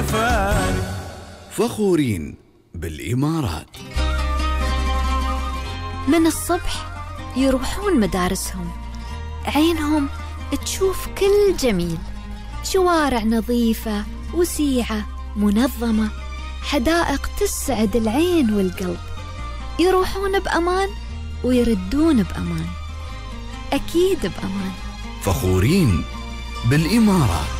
كفاني. فخورين بالإمارات. من الصبح يروحون مدارسهم، عينهم تشوف كل جميل، شوارع نظيفة وسيعة منظمة، حدائق تسعد العين والقلب. يروحون بأمان ويردون بأمان، أكيد بأمان. فخورين بالإمارات.